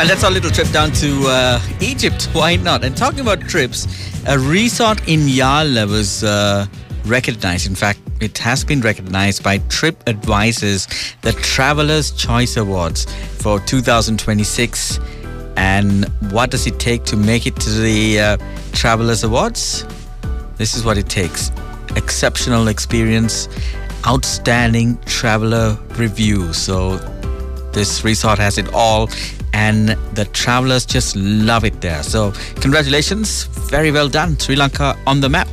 And that's our little trip down to Egypt. Why not? And talking about trips, a resort in Yala was recognized. In fact, it has been recognized by TripAdvisor's the Traveler's Choice Awards for 2026. And what does it take to make it to the Travelers Awards? This is what it takes. Exceptional experience, outstanding traveler review. So this resort has it all, and the travelers just love it there. So congratulations, very well done. Sri Lanka on the map.